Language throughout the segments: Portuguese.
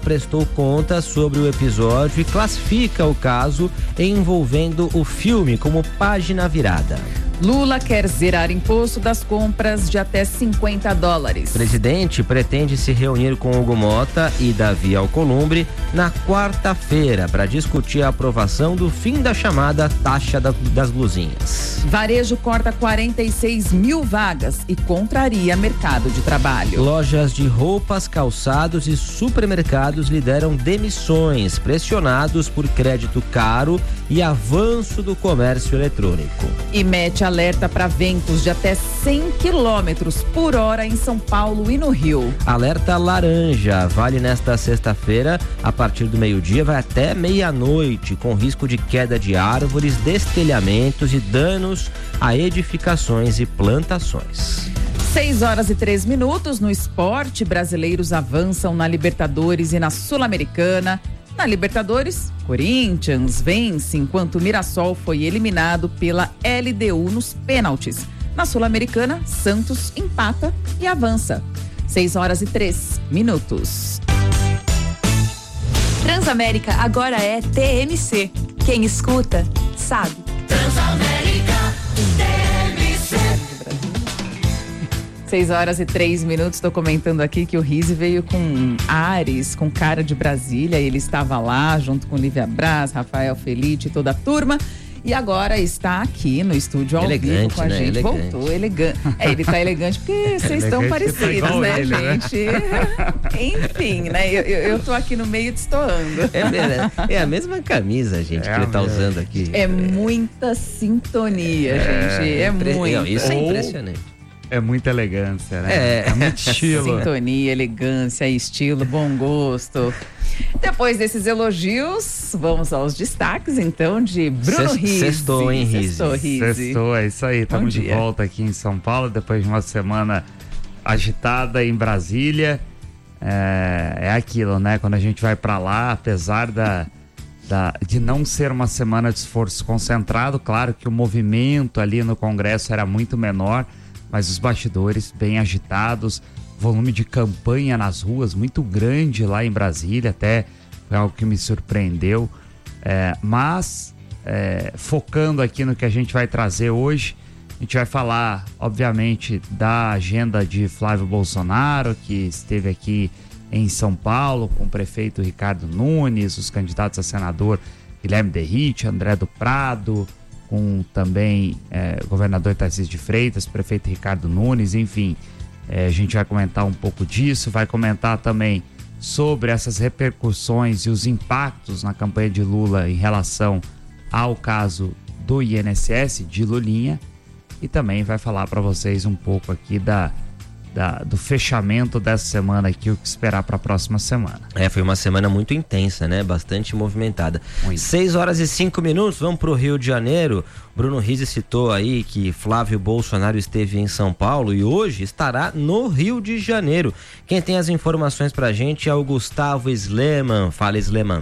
prestou conta sobre o episódio e classifica o caso envolvendo o filme como página virada. Lula quer zerar imposto das compras de até $50. O presidente pretende se reunir com Hugo Mota e Davi Alcolumbre na quarta-feira para discutir a aprovação do fim da chamada taxa das blusinhas. Varejo corta 46 mil vagas e contraria mercado de trabalho. Lojas de roupas, calçados e supermercados lideram demissões, pressionados por crédito caro e avanço do comércio eletrônico. E mete alerta para ventos de até 100 km por hora em São Paulo e no Rio. Alerta laranja vale nesta sexta-feira, a partir do meio-dia, vai até meia-noite, com risco de queda de árvores, destelhamentos e danos a edificações e plantações. 6h03. No esporte, brasileiros avançam na Libertadores e na Sul-Americana. Na Libertadores, Corinthians vence enquanto Mirassol foi eliminado pela LDU nos pênaltis. Na Sul-Americana, Santos empata e avança. 6h03. Transamérica agora é TMC. Quem escuta, sabe. Transamérica, TMC. 6h03. Estou comentando aqui que o Rizzi veio com ares, com cara de Brasília. Ele estava lá junto com Lívia Braz, Rafael Felite e toda a turma. E agora está aqui no estúdio ao vivo com a gente. Elegante. Voltou elegante. Ele tá elegante porque vocês estão parecidos, né, ele, gente? Enfim, né? Eu tô aqui no meio destoando. É a mesma camisa, gente, que ele tá usando aqui. É muita sintonia, gente. É muita. Isso é impressionante. É muita elegância, né? É muito estilo. Sintonia, elegância, estilo, bom gosto. Depois desses elogios, vamos aos destaques, então, de Bruno Rizzi. Sextou, hein, Rizzi? Sextou, é isso aí. Estamos de volta aqui em São Paulo, depois de uma semana agitada em Brasília. É aquilo, né? Quando a gente vai pra lá, apesar de não ser uma semana de esforço concentrado, claro que o movimento ali no Congresso era muito menor, mas os bastidores bem agitados, volume de campanha nas ruas muito grande lá em Brasília, até foi algo que me surpreendeu, mas focando aqui no que a gente vai trazer hoje, a gente vai falar, obviamente, da agenda de Flávio Bolsonaro, que esteve aqui em São Paulo com o prefeito Ricardo Nunes, os candidatos a senador Guilherme Derrite, André do Prado, com também governador Tarcísio de Freitas, prefeito Ricardo Nunes, enfim, a gente vai comentar um pouco disso, vai comentar também sobre essas repercussões e os impactos na campanha de Lula em relação ao caso do INSS, de Lulinha, e também vai falar para vocês um pouco aqui do fechamento dessa semana aqui, o que esperar para a próxima semana. Foi uma semana muito intensa, né? Bastante movimentada. 6h05, vamos pro Rio de Janeiro. Bruno Rizzi citou aí que Flávio Bolsonaro esteve em São Paulo e hoje estará no Rio de Janeiro. Quem tem as informações pra gente é o Gustavo Sleman. Fala, Sleman.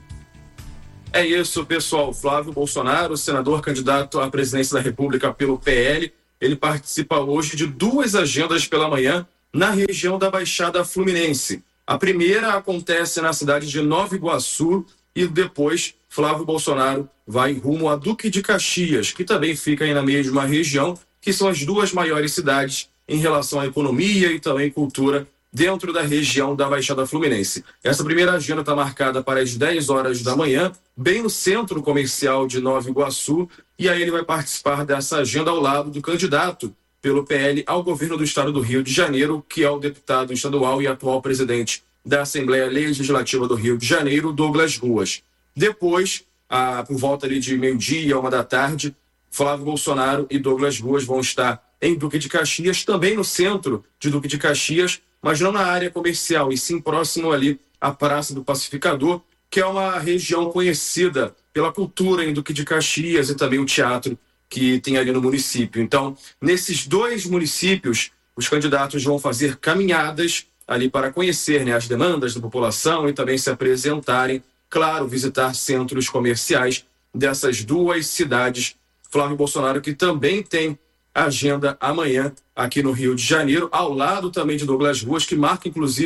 É isso, pessoal. Flávio Bolsonaro, senador candidato à presidência da República pelo PL, ele participa hoje de duas agendas pela manhã na região da Baixada Fluminense. A primeira acontece na cidade de Nova Iguaçu e depois Flávio Bolsonaro vai rumo a Duque de Caxias, que também fica aí na mesma região, que são as duas maiores cidades em relação à economia e também cultura dentro da região da Baixada Fluminense. Essa primeira agenda está marcada para as 10 horas da manhã, bem no centro comercial de Nova Iguaçu, e aí ele vai participar dessa agenda ao lado do candidato pelo PL ao governo do estado do Rio de Janeiro, que é o deputado estadual e atual presidente da Assembleia Legislativa do Rio de Janeiro, Douglas Ruas. Depois, por volta ali de meio-dia, 13h, Flávio Bolsonaro e Douglas Ruas vão estar em Duque de Caxias, também no centro de Duque de Caxias, mas não na área comercial, e sim próximo ali à Praça do Pacificador, que é uma região conhecida pela cultura em Duque de Caxias e também o teatro que tem ali no município. Então, nesses dois municípios, os candidatos vão fazer caminhadas ali para conhecer, né, as demandas da população e também se apresentarem, claro, visitar centros comerciais dessas duas cidades. Flávio Bolsonaro, que também tem agenda amanhã aqui no Rio de Janeiro, ao lado também de Douglas Ruas, que marca inclusive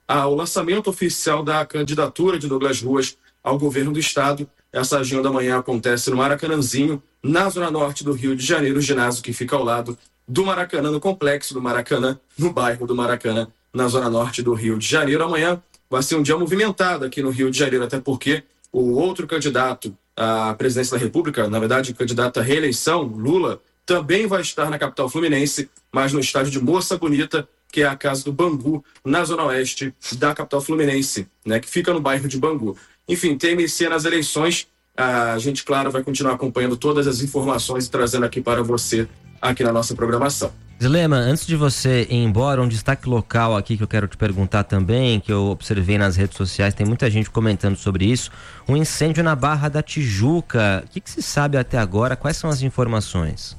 ao lançamento oficial da candidatura de Douglas Ruas ao governo do estado. Essa agenda amanhã acontece no Maracanãzinho, na zona norte do Rio de Janeiro, o ginásio que fica ao lado do Maracanã, no complexo do Maracanã, no bairro do Maracanã, na zona norte do Rio de Janeiro. Amanhã vai ser um dia movimentado aqui no Rio de Janeiro, até porque o outro candidato à presidência da República, na verdade, candidato à reeleição, Lula, também vai estar na capital fluminense, mas no estádio de Moça Bonita, que é a casa do Bangu, na zona oeste da capital fluminense, né, que fica no bairro de Bangu. Enfim, TMC nas eleições. A gente, claro, vai continuar acompanhando todas as informações e trazendo aqui para você, aqui na nossa programação. Zilema, antes de você ir embora, um destaque local aqui que eu quero te perguntar também, que eu observei nas redes sociais, tem muita gente comentando sobre isso, um incêndio na Barra da Tijuca. O que se sabe até agora? Quais são as informações?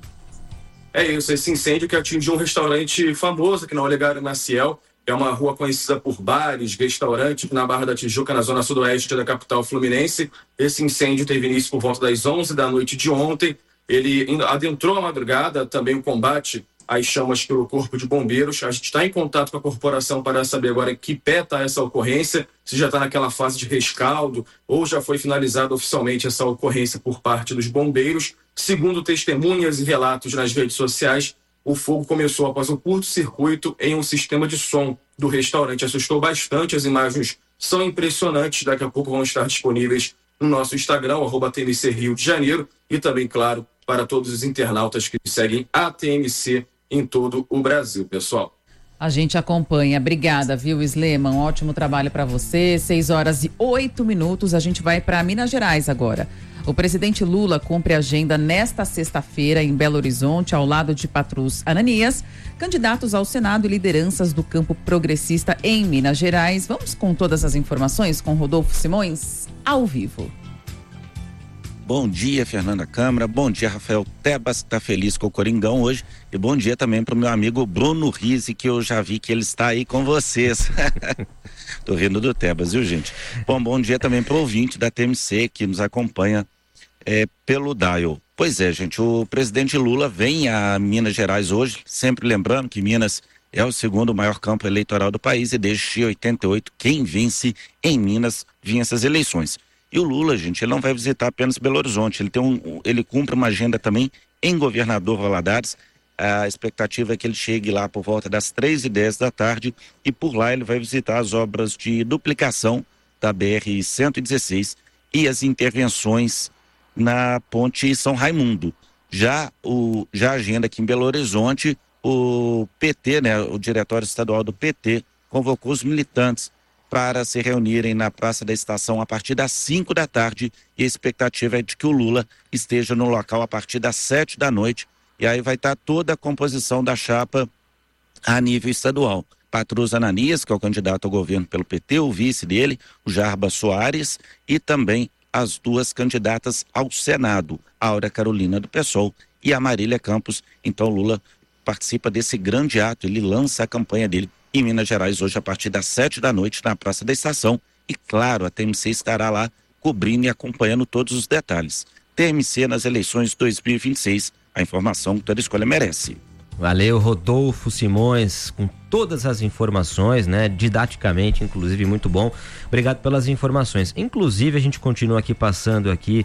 É isso, esse incêndio que atingiu um restaurante famoso aqui na Olegário Maciel, é uma rua conhecida por bares, restaurantes, na Barra da Tijuca, na zona sudoeste da capital fluminense. Esse incêndio teve início por volta das 11 da noite de ontem. Ele adentrou a madrugada, também o combate às chamas pelo Corpo de Bombeiros. A gente está em contato com a corporação para saber agora em que pé está essa ocorrência, se já está naquela fase de rescaldo ou já foi finalizada oficialmente essa ocorrência por parte dos bombeiros. Segundo testemunhas e relatos nas redes sociais, o fogo começou após um curto-circuito em um sistema de som do restaurante. Assustou bastante, as imagens são impressionantes. Daqui a pouco vão estar disponíveis no nosso Instagram, @TMC Rio de Janeiro, e também, claro, para todos os internautas que seguem a TMC em todo o Brasil, pessoal. A gente acompanha. Obrigada, viu, Sleman? Um ótimo trabalho para você. 6h08. A gente vai para Minas Gerais agora. O presidente Lula cumpre a agenda nesta sexta-feira em Belo Horizonte, ao lado de Patrus Ananias, candidatos ao Senado e lideranças do campo progressista em Minas Gerais. Vamos com todas as informações com Rodolfo Simões, ao vivo. Bom dia, Fernanda Câmara. Bom dia, Rafael Tebas, que está feliz com o Coringão hoje. E bom dia também para o meu amigo Bruno Rizzi, que eu já vi que ele está aí com vocês. Tô rindo do Tebas, viu, gente? Bom dia também para o ouvinte da TMC que nos acompanha pelo Dial. Pois é, gente, o presidente Lula vem a Minas Gerais hoje, sempre lembrando que Minas é o segundo maior campo eleitoral do país e desde 88 quem vence em Minas vinha essas eleições. E o Lula, gente, ele não vai visitar apenas Belo Horizonte, ele cumpre uma agenda também em Governador Valadares. A expectativa é que ele chegue lá por volta das 3h10 da tarde e por lá ele vai visitar as obras de duplicação da BR-116 e as intervenções na Ponte São Raimundo. Já a agenda aqui em Belo Horizonte, o PT, né, o Diretório Estadual do PT, convocou os militantes para se reunirem na Praça da Estação a partir das 5 da tarde e a expectativa é de que o Lula esteja no local a partir das 7 da noite e aí vai estar toda a composição da chapa a nível estadual. Patrus Ananias, que é o candidato ao governo pelo PT, o vice dele, o Jarba Soares e também as duas candidatas ao Senado, a Áurea Carolina do PSOL e a Marília Campos. Então Lula participa desse grande ato, ele lança a campanha dele em Minas Gerais hoje a partir das 7 da noite na Praça da Estação e claro, a TMC estará lá cobrindo e acompanhando todos os detalhes. TMC nas eleições 2026, a informação que toda escolha merece. Valeu, Rodolfo Simões, com todas as informações, né? Didaticamente, inclusive, muito bom. Obrigado pelas informações. Inclusive, a gente continua aqui passando aqui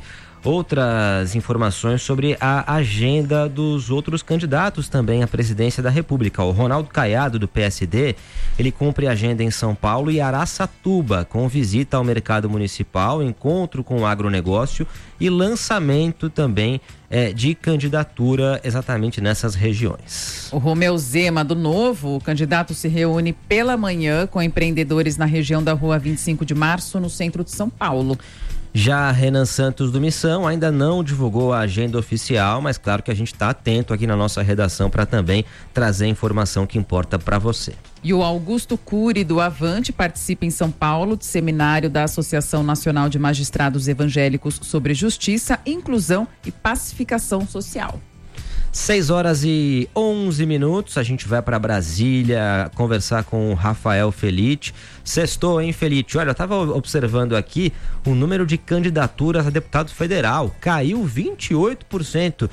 outras informações sobre a agenda dos outros candidatos também à presidência da República. O Ronaldo Caiado, do PSD, ele cumpre a agenda em São Paulo e Araçatuba, com visita ao mercado municipal, encontro com o agronegócio e lançamento também de candidatura exatamente nessas regiões. O Romeu Zema, do Novo, o candidato se reúne pela manhã com empreendedores na região da Rua 25 de Março, no centro de São Paulo. Já Renan Santos, do Missão, ainda não divulgou a agenda oficial, mas claro que a gente está atento aqui na nossa redação para também trazer a informação que importa para você. E o Augusto Cury, do Avante, participa em São Paulo de seminário da Associação Nacional de Magistrados Evangélicos sobre Justiça, Inclusão e Pacificação Social. 6h11, a gente vai para Brasília conversar com o Rafael Felite. Sextou, hein, Felite? Olha, eu estava observando aqui o número de candidaturas a deputado federal. Caiu 28%.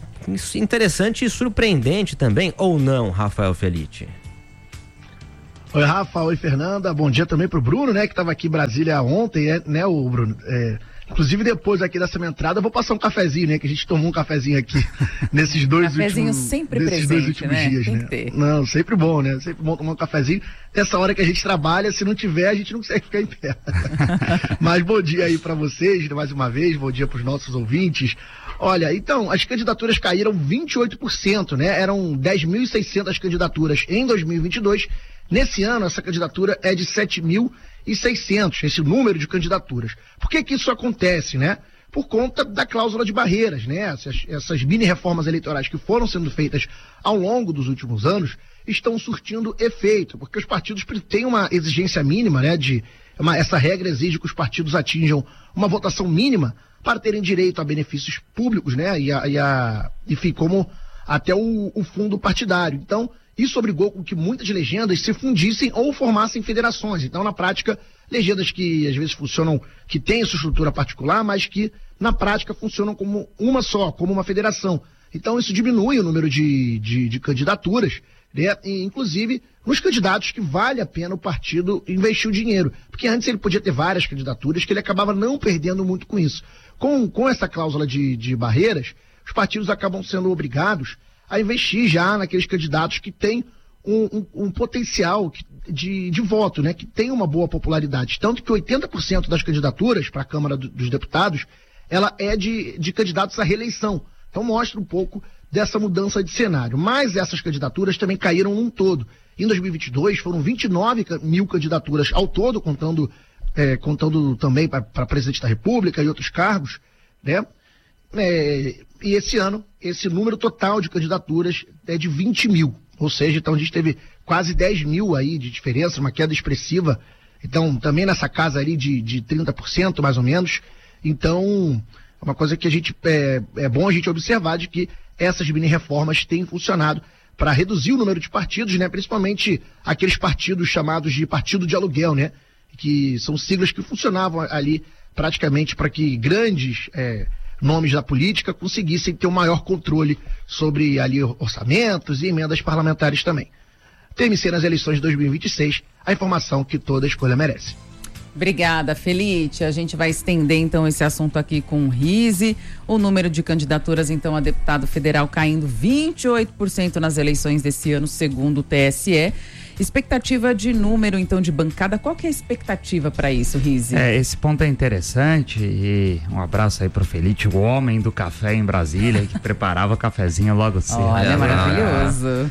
Interessante e surpreendente também, ou não, Rafael Felite? Oi, Rafa, oi, Fernanda. Bom dia também pro Bruno, né, que estava aqui em Brasília ontem, né, o Bruno? Inclusive, depois aqui dessa minha entrada, eu vou passar um cafezinho, né? Que a gente tomou um cafezinho aqui nesses dois cafezinho últimos, sempre nesses presente, dois últimos né? dias, Tem né? que ter. Não, sempre bom, né? Sempre bom tomar um cafezinho. Nessa hora que a gente trabalha, se não tiver, a gente não consegue ficar em pé. Mas bom dia aí para vocês, mais uma vez, bom dia para os nossos ouvintes. Olha, então, as candidaturas caíram 28%, né? Eram 10.600 candidaturas em 2022. Nesse ano, essa candidatura é de 7.600, esse número de candidaturas. Por que isso acontece, né? Por conta da cláusula de barreiras, né? Essas mini-reformas eleitorais que foram sendo feitas ao longo dos últimos anos estão surtindo efeito, porque os partidos têm uma exigência mínima, né? Essa regra exige que os partidos atinjam uma votação mínima para terem direito a benefícios públicos, né? Enfim, como até o fundo partidário. Então, isso obrigou com que muitas legendas se fundissem ou formassem federações. Então, na prática, legendas que às vezes funcionam, que têm sua estrutura particular, mas que na prática funcionam como uma só, como uma federação. Então, isso diminui o número de candidaturas, né? E, inclusive, nos candidatos que vale a pena o partido investir o dinheiro. Porque antes ele podia ter várias candidaturas que ele acabava não perdendo muito com isso. Com essa cláusula de barreiras, os partidos acabam sendo obrigados a investir já naqueles candidatos que têm um potencial de voto, né? Que tem uma boa popularidade. Tanto que 80% das candidaturas para a Câmara dos Deputados, ela é de candidatos à reeleição. Então mostra um pouco dessa mudança de cenário. Mas essas candidaturas também caíram num todo. Em 2022 foram 29 mil candidaturas ao todo, contando também para presidente da República e outros cargos, né? E esse ano, esse número total de candidaturas é de 20 mil. Ou seja, então a gente teve quase 10 mil aí de diferença, uma queda expressiva. Então, também nessa casa ali de 30%, mais ou menos. Então, é uma coisa que é bom a gente observar de que essas mini-reformas têm funcionado para reduzir o número de partidos, né? Principalmente aqueles partidos chamados de partido de aluguel, né? Que são siglas que funcionavam ali praticamente para que grandes nomes da política conseguissem ter um maior controle sobre ali orçamentos e emendas parlamentares também. TMC nas eleições de 2026, a informação que toda escolha merece. Obrigada, Felite. A gente vai estender então esse assunto aqui com o Rizzi. O número de candidaturas então a deputado federal caindo 28% nas eleições desse ano, segundo o TSE. Expectativa de número, então, de bancada. Qual que é a expectativa para isso, Rizzi? Esse ponto é interessante e um abraço aí pro Felite, o homem do café em Brasília, que preparava cafezinho logo cedo. Olha, maravilhoso.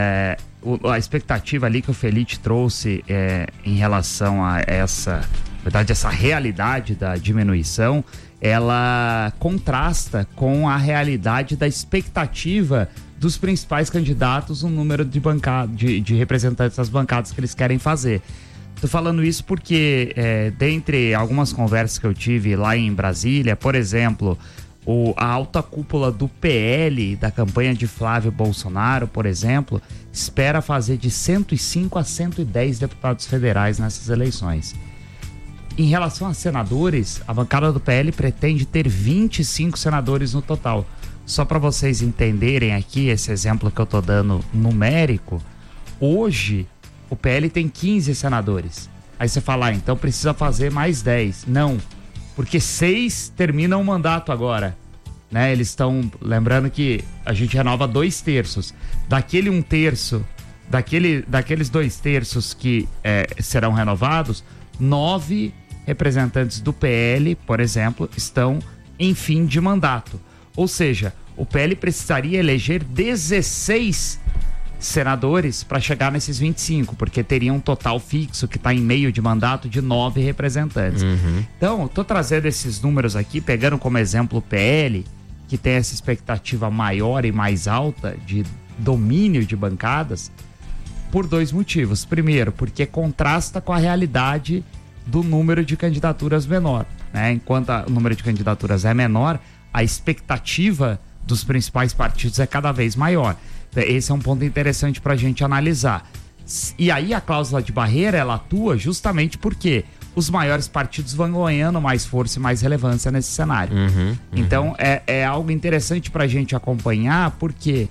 A expectativa ali que o Felite trouxe em relação a essa realidade da diminuição, ela contrasta com a realidade da expectativa dos principais candidatos, o número de representantes das bancadas que eles querem fazer. Tô falando isso porque, dentre algumas conversas que eu tive lá em Brasília, por exemplo, a alta cúpula do PL, da campanha de Flávio Bolsonaro, por exemplo, espera fazer de 105 a 110 deputados federais nessas eleições. Em relação a senadores, a bancada do PL pretende ter 25 senadores no total. Só para vocês entenderem aqui esse exemplo que eu tô dando numérico, hoje o PL tem 15 senadores. Aí você fala, então precisa fazer mais 10. Não, porque 6 terminam o mandato agora, né? Eles estão, lembrando que a gente renova 2/3. Daquele 1/3, daqueles 2/3 que serão renovados, 9 representantes do PL, por exemplo, estão em fim de mandato. Ou seja, o PL precisaria eleger 16 senadores para chegar nesses 25, porque teria um total fixo que está em meio de mandato de 9 representantes. Então, estou trazendo esses números aqui, pegando como exemplo o PL, que tem essa expectativa maior e mais alta de domínio de bancadas, por 2 motivos. Primeiro, porque contrasta com a realidade do número de candidaturas menor, né? Enquanto o número de candidaturas é menor, a expectativa dos principais partidos é cada vez maior. Esse é um ponto interessante para a gente analisar. E aí a cláusula de barreira, ela atua justamente porque os maiores partidos vão ganhando mais força e mais relevância nesse cenário. Então é algo interessante para a gente acompanhar, porque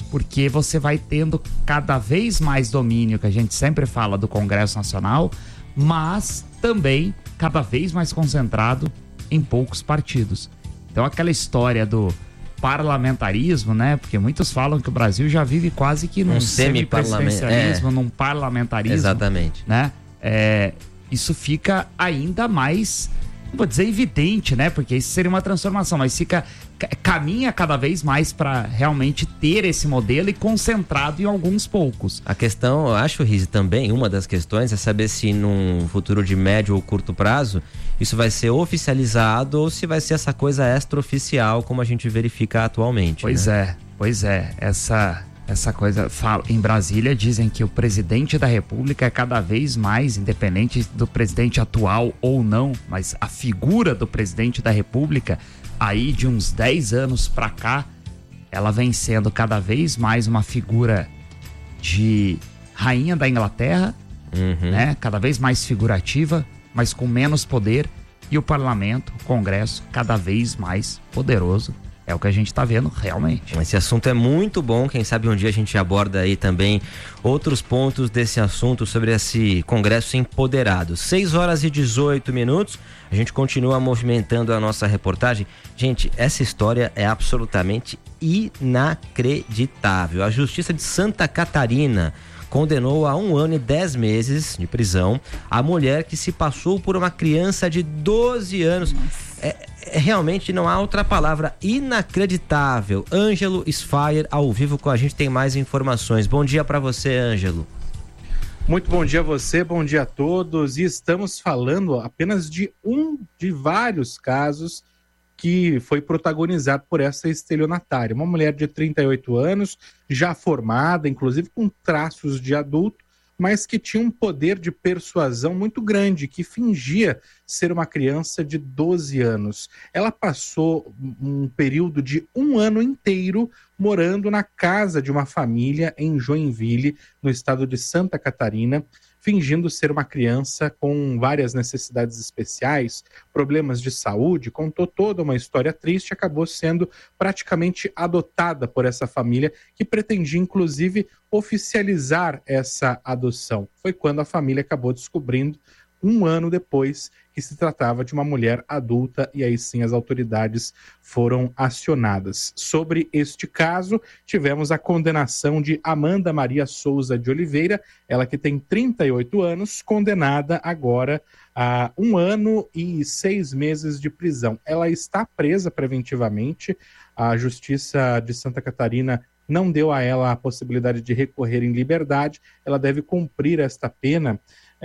porque você vai tendo cada vez mais domínio, que a gente sempre fala do Congresso Nacional, mas também cada vez mais concentrado em poucos partidos. Então aquela história do parlamentarismo, né? Porque muitos falam que o Brasil já vive quase que num semipresidencialismo, num parlamentarismo. Exatamente. Né? Isso fica ainda mais, não vou dizer evidente, né? Porque isso seria uma transformação, mas caminha cada vez mais para realmente ter esse modelo e concentrado em alguns poucos. A questão, eu acho, Rizzi, também, uma das questões é saber se num futuro de médio ou curto prazo isso vai ser oficializado ou se vai ser essa coisa extraoficial como a gente verifica atualmente. Pois é. Essa coisa, em Brasília dizem que o presidente da República é cada vez mais, independente do presidente atual ou não, mas a figura do presidente da República, aí de uns 10 anos pra cá, ela vem sendo cada vez mais uma figura de rainha da Inglaterra, né? Cada vez mais figurativa, mas com menos poder, e o parlamento, o Congresso, cada vez mais poderoso. É o que a gente está vendo realmente. Esse assunto é muito bom, quem sabe um dia a gente aborda aí também outros pontos desse assunto sobre esse Congresso empoderado. 6h18, a gente continua movimentando a nossa reportagem. Gente, essa história é absolutamente inacreditável. A Justiça de Santa Catarina condenou a 1 ano e 10 meses de prisão a mulher que se passou por uma criança de 12 anos. Realmente não há outra palavra, inacreditável. Ângelo Sfayer ao vivo com a gente, tem mais informações. Bom dia para você, Ângelo. Muito bom dia a você, bom dia a todos. E estamos falando apenas de um de vários casos que foi protagonizado por essa estelionatária. Uma mulher de 38 anos, já formada, inclusive com traços de adulto, mas que tinha um poder de persuasão muito grande, que fingia ser uma criança de 12 anos. Ela passou um período de 1 ano inteiro morando na casa de uma família em Joinville, no estado de Santa Catarina, fingindo ser uma criança com várias necessidades especiais, problemas de saúde, contou toda uma história triste, acabou sendo praticamente adotada por essa família, que pretendia, inclusive, oficializar essa adoção. Foi quando a família acabou descobrindo, 1 ano depois, que se tratava de uma mulher adulta, e aí sim as autoridades foram acionadas. Sobre este caso, tivemos a condenação de Amanda Maria Souza de Oliveira, ela que tem 38 anos, condenada agora a 1 ano e 6 meses de prisão. Ela está presa preventivamente, a Justiça de Santa Catarina não deu a ela a possibilidade de recorrer em liberdade, ela deve cumprir esta pena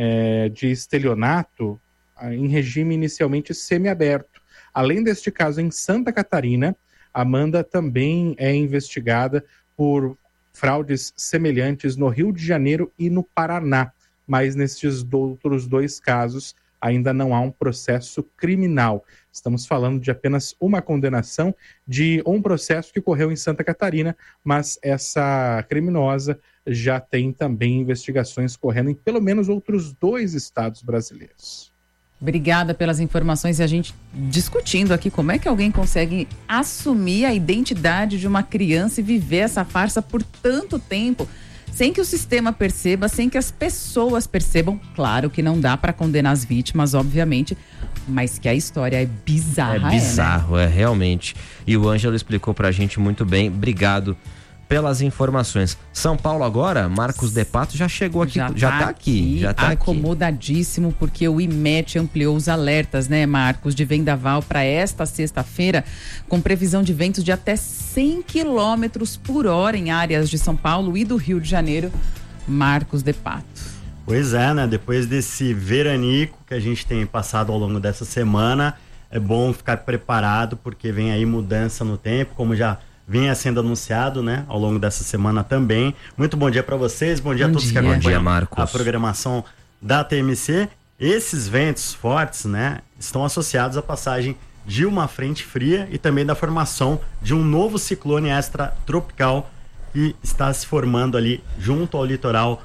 de estelionato em regime inicialmente semiaberto. Além deste caso em Santa Catarina, Amanda também é investigada por fraudes semelhantes no Rio de Janeiro e no Paraná, mas nestes outros 2 casos ainda não há um processo criminal. Estamos falando de apenas uma condenação de um processo que ocorreu em Santa Catarina, mas essa criminosa já tem também investigações correndo em pelo menos outros 2 estados brasileiros. Obrigada pelas informações e a gente discutindo aqui como é que alguém consegue assumir a identidade de uma criança e viver essa farsa por tanto tempo, sem que o sistema perceba, sem que as pessoas percebam. Claro que não dá para condenar as vítimas, obviamente, mas que a história é bizarra. É bizarro, né? Realmente. E o Ângelo explicou pra gente muito bem. Obrigado pelas informações. São Paulo agora, Marcos De Pato já chegou aqui, já tá aqui, acomodadíssimo, porque o IMET ampliou os alertas, né, Marcos, de vendaval para esta sexta-feira, com previsão de ventos de até 100 quilômetros por hora em áreas de São Paulo e do Rio de Janeiro. Marcos De Pato. Pois é, né, depois desse veranico que a gente tem passado ao longo dessa semana, é bom ficar preparado, porque vem aí mudança no tempo, como já vinha sendo anunciado, né, ao longo dessa semana também. Muito bom dia para vocês, bom dia a todos que acompanham a programação da TMC. Esses ventos fortes, né, estão associados à passagem de uma frente fria e também da formação de um novo ciclone extratropical que está se formando ali junto ao litoral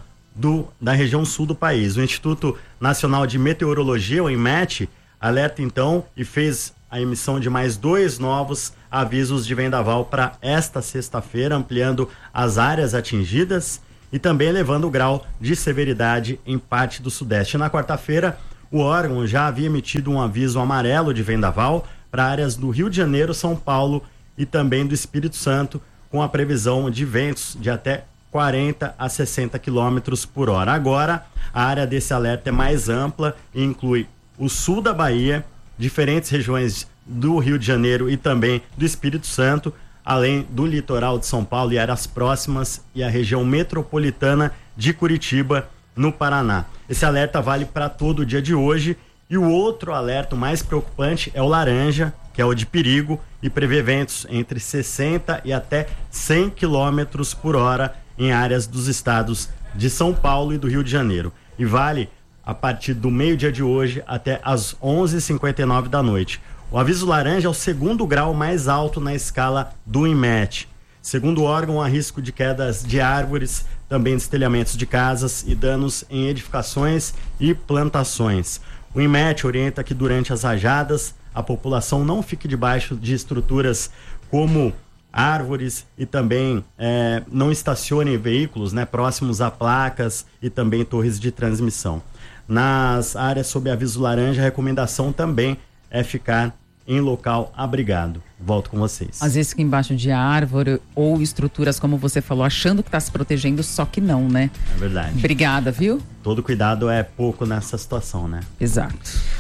da região sul do país. O Instituto Nacional de Meteorologia, o INMET, alerta então e fez a emissão de mais 2 novos avisos de vendaval para esta sexta-feira, ampliando as áreas atingidas e também elevando o grau de severidade em parte do Sudeste. Na quarta-feira, o órgão já havia emitido um aviso amarelo de vendaval para áreas do Rio de Janeiro, São Paulo e também do Espírito Santo, com a previsão de ventos de até 40 a 60 km por hora. Agora, a área desse alerta é mais ampla e inclui o sul da Bahia, diferentes regiões do Rio de Janeiro e também do Espírito Santo, além do litoral de São Paulo e áreas próximas e a região metropolitana de Curitiba, no Paraná. Esse alerta vale para todo o dia de hoje. E o outro alerta mais preocupante é o laranja, que é o de perigo, e prevê ventos entre 60 e até 100 km por hora em áreas dos estados de São Paulo e do Rio de Janeiro. E vale a partir do meio-dia de hoje até às 11h59 da noite. O aviso laranja é o segundo grau mais alto na escala do INMET. Segundo o órgão, há risco de quedas de árvores, também destelhamentos de casas e danos em edificações e plantações. O INMET orienta que durante as rajadas a população não fique debaixo de estruturas como árvores e também não estacione veículos, né, próximos a placas e também torres de transmissão. Nas áreas sob aviso laranja, a recomendação também é ficar em local abrigado. Volto com vocês. Às vezes fica embaixo de árvore ou estruturas, como você falou, achando que está se protegendo, só que não, né? É verdade. Obrigada, viu? Todo cuidado é pouco nessa situação, né? Exato.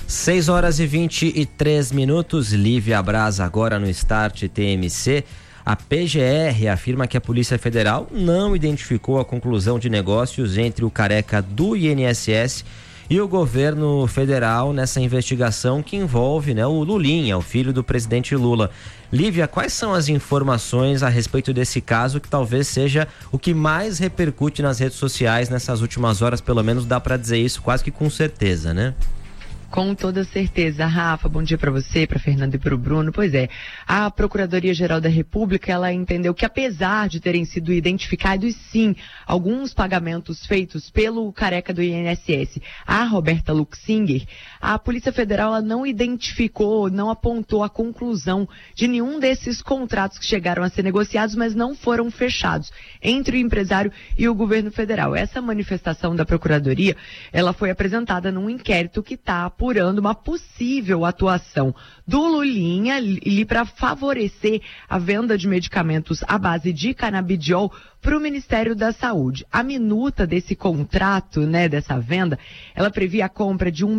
6h23, Lívia Braz agora no Start TMC. A PGR afirma que a Polícia Federal não identificou a conclusão de negócios entre o Careca do INSS e o governo federal nessa investigação que envolve, né, o Lulinha, o filho do presidente Lula. Lívia, quais são as informações a respeito desse caso que talvez seja o que mais repercute nas redes sociais nessas últimas horas? Pelo menos dá para dizer isso quase que com certeza, né? Com toda certeza, Rafa, bom dia para você, para Fernando e para o Bruno. Pois é, a Procuradoria-Geral da República, ela entendeu que apesar de terem sido identificados, sim, alguns pagamentos feitos pelo Careca do INSS a Roberta Luxinger, a Polícia Federal ela não identificou, não apontou a conclusão de nenhum desses contratos que chegaram a ser negociados, mas não foram fechados entre o empresário e o governo federal. Essa manifestação da Procuradoria, ela foi apresentada num inquérito que está apurando uma possível atuação do Lulinha ali para favorecer a venda de medicamentos à base de canabidiol para o Ministério da Saúde. A minuta desse contrato, né, dessa venda, ela previa a compra de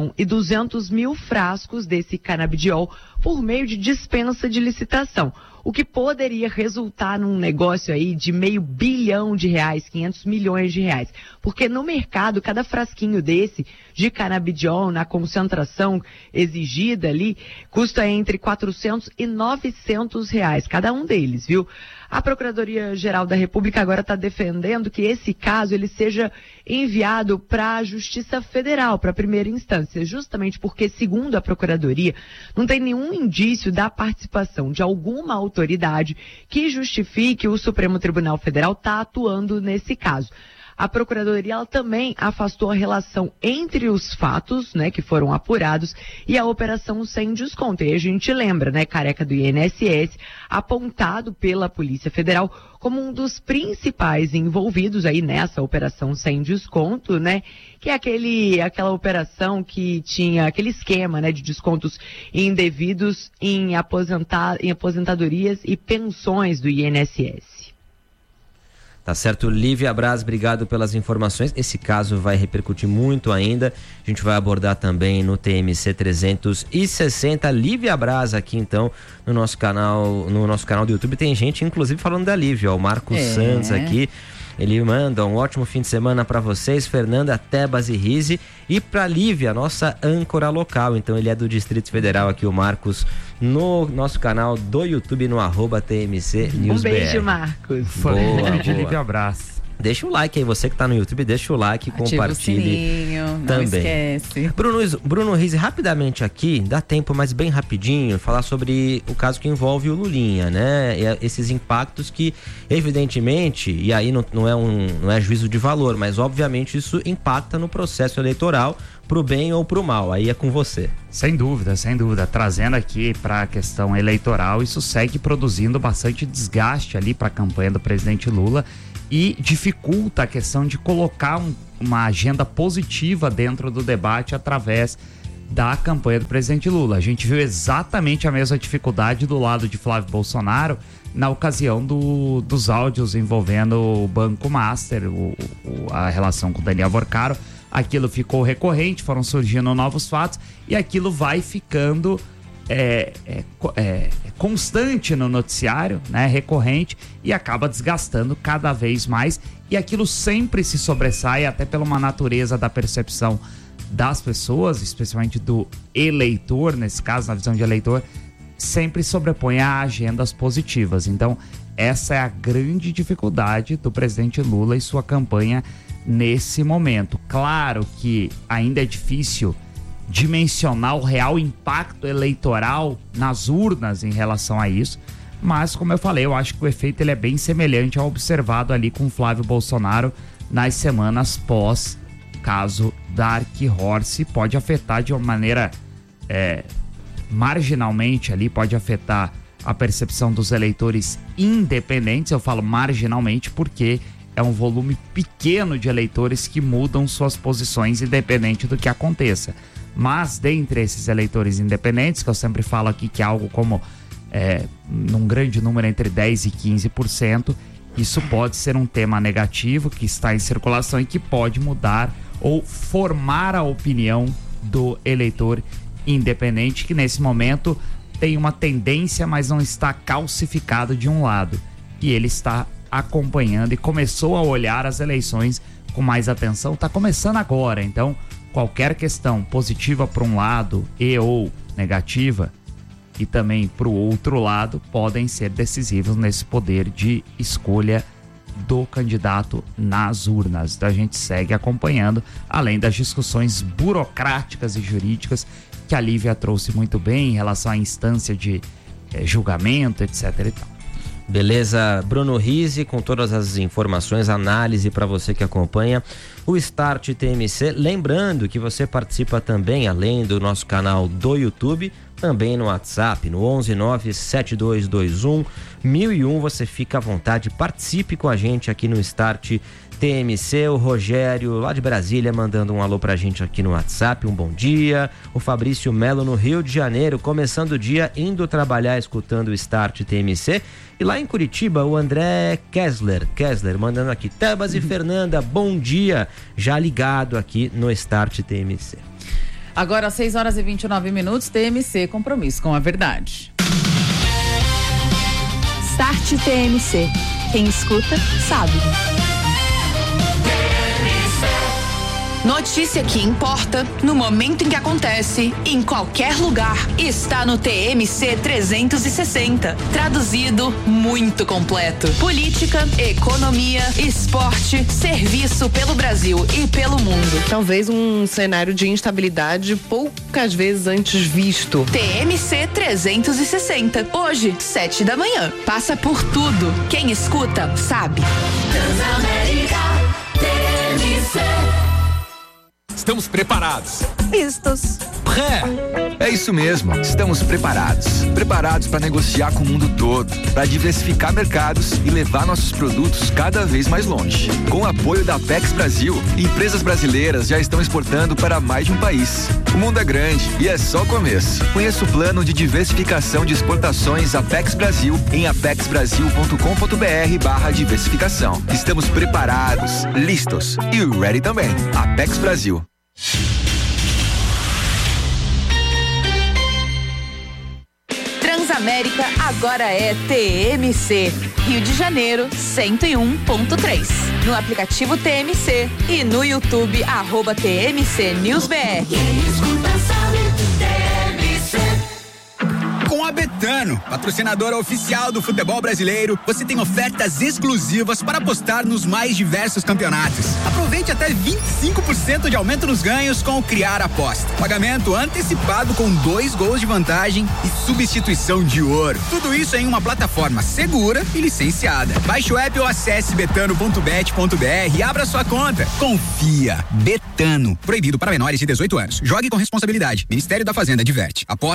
1.200.000 frascos desse canabidiol por meio de dispensa de licitação, o que poderia resultar num negócio aí de R$500 bilhão, 500 milhões de reais. Porque no mercado, cada frasquinho desse de canabidiol, na concentração exigida ali, custa entre R$400 e R$900, cada um deles, viu? A Procuradoria-Geral da República agora está defendendo que esse caso ele seja enviado para a Justiça Federal, para a primeira instância, justamente porque, segundo a Procuradoria, não tem nenhum indício da participação de alguma autoridade que justifique o Supremo Tribunal Federal estar atuando nesse caso. A Procuradoria ela também afastou a relação entre os fatos, né, que foram apurados e a operação sem desconto. E a gente lembra, né, Careca do INSS, apontado pela Polícia Federal como um dos principais envolvidos aí nessa operação sem desconto, né, que é aquela operação que tinha aquele esquema, né, de descontos indevidos em aposentadorias e pensões do INSS. Tá certo, Lívia Braz, obrigado pelas informações. Esse caso vai repercutir muito ainda. A gente vai abordar também no TMC 360. Lívia Braz aqui então no nosso canal do YouTube. Tem gente inclusive falando da Lívia, ó, o Marcos Santos aqui. Ele manda um ótimo fim de semana para vocês, Fernanda, Tebas e Rise, e para Lívia, nossa âncora local. Então ele é do Distrito Federal aqui, o Marcos, no nosso canal do YouTube, no @TMC News BR. Um beijo, Marcos. Boa, de Lívia Braz. Deixa o like aí, você que tá no YouTube, deixa o like e compartilhe. O sininho, não também. Esquece. Bruno Rise, rapidamente aqui, dá tempo, mas bem rapidinho, falar sobre o caso que envolve o Lulinha, né? E esses impactos que, evidentemente, e aí não é juízo de valor, mas obviamente isso impacta no processo eleitoral, pro bem ou pro mal, aí é com você. Sem dúvida. Trazendo aqui para a questão eleitoral, isso segue produzindo bastante desgaste ali para a campanha do presidente Lula e dificulta a questão de colocar uma agenda positiva dentro do debate através da campanha do presidente Lula. A gente viu exatamente a mesma dificuldade do lado de Flávio Bolsonaro na ocasião dos áudios envolvendo o Banco Master, a relação com o Daniel Vorcaro. Aquilo ficou recorrente, foram surgindo novos fatos e aquilo vai ficando constante no noticiário, né, recorrente, e acaba desgastando cada vez mais, e aquilo sempre se sobressai até pela uma natureza da percepção das pessoas, especialmente do eleitor, nesse caso, na visão de eleitor, sempre sobrepõe a agendas positivas. Então, essa é a grande dificuldade do presidente Lula e sua campanha nesse momento. Claro que ainda é difícil dimensionar o real impacto eleitoral nas urnas em relação a isso, mas, como eu falei, eu acho que o efeito ele é bem semelhante ao observado ali com Flávio Bolsonaro nas semanas pós caso Dark Horse. Pode afetar de uma maneira marginalmente ali, pode afetar a percepção dos eleitores independentes. Eu falo marginalmente porque é um volume pequeno de eleitores que mudam suas posições independente do que aconteça. Mas dentre esses eleitores independentes, que eu sempre falo aqui que é algo como num grande número entre 10% e 15%, isso pode ser um tema negativo que está em circulação e que pode mudar ou formar a opinião do eleitor independente, que nesse momento tem uma tendência, mas não está calcificado de um lado. E ele está acompanhando e começou a olhar as eleições com mais atenção. Está começando agora, então qualquer questão positiva para um lado e ou negativa e também para o outro lado podem ser decisivos nesse poder de escolha do candidato nas urnas. Então a gente segue acompanhando, além das discussões burocráticas e jurídicas que a Lívia trouxe muito bem em relação à instância de julgamento, etc. e tal. Beleza, Bruno Rizzi, com todas as informações, análise para você que acompanha o Start TMC. Lembrando que você participa também, além do nosso canal do YouTube, também no WhatsApp, no 11972211001. Você fica à vontade, participe com a gente aqui no Start TMC. O Rogério, lá de Brasília, mandando um alô pra gente aqui no WhatsApp, um bom dia. O Fabrício Melo, no Rio de Janeiro, começando o dia, indo trabalhar, escutando o Start TMC. E lá em Curitiba, o André Kessler, mandando aqui, Tebas e Fernanda, bom dia, já ligado aqui no Start TMC. Agora, 6h29, TMC, compromisso com a verdade. Start TMC. Quem escuta, sabe. Notícia que importa, no momento em que acontece, em qualquer lugar, está no TMC 360. Traduzido, muito completo. Política, economia, esporte, serviço pelo Brasil e pelo mundo. Talvez um cenário de instabilidade poucas vezes antes visto. TMC 360. Hoje, 7 da manhã. Passa por tudo. Quem escuta, sabe. Transamérica TMC. Estamos preparados. Vistos. É isso mesmo, estamos preparados. Preparados para negociar com o mundo todo, para diversificar mercados e levar nossos produtos cada vez mais longe. Com o apoio da Apex Brasil, empresas brasileiras já estão exportando para mais de um país. O mundo é grande e é só o começo. Conheça o plano de diversificação de exportações Apex Brasil em apexbrasil.com.br/diversificação. Estamos preparados, listos e ready também. Apex Brasil. Transamérica agora é TMC. Rio de Janeiro, 101.3. No aplicativo TMC e no YouTube, @TMC News BR. Quem escuta sabe, TMC. Com a BT Betano, patrocinadora oficial do futebol brasileiro, você tem ofertas exclusivas para apostar nos mais diversos campeonatos. Aproveite até 25% de aumento nos ganhos com o Criar Aposta. Pagamento antecipado com 2 gols de vantagem e substituição de ouro. Tudo isso em uma plataforma segura e licenciada. Baixe o app ou acesse betano.bet.br e abra sua conta. Confia. Betano. Proibido para menores de 18 anos. Jogue com responsabilidade. Ministério da Fazenda adverte. Aposta